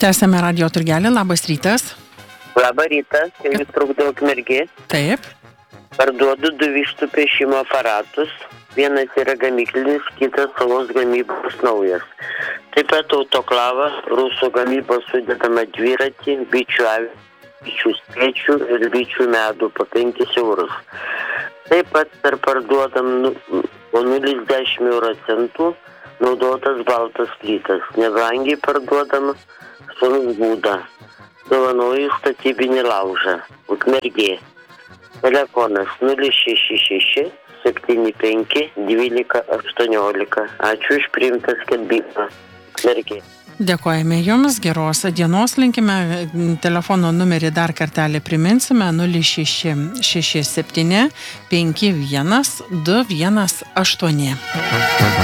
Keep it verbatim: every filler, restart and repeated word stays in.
Tęsiame radio turgelį, labas rytas. Labą rytą, Kelius trukdo Ukmergė. Taip. Parduodu du vištų pešimo aparatus. Vienas yra gamyklinis, kitas savos gamybos naujas. Taip pat autoklavą, rusų gamybos sudedama dviratį, bičių avį, bičių spiečių ir bičių medų po penkis eurus. Taip pat per parduodam po nulis kablelis dešimt euro centų naudotas baltas plytas. Nebrangiai parduodam sūnus būdą. Dovanoju statybinį laužą. Ukmergė. Telefonas nulis šeši šeši septyni penki dvylika aštuoniolika. Ačiū už priimtą skelbimą. Ukmergė. Dėkojame Jums, geros dienos linkime. Telefono numerį dar kartelį priminsime nulis šeši šeši septyni penki vienas du vienas aštuoni.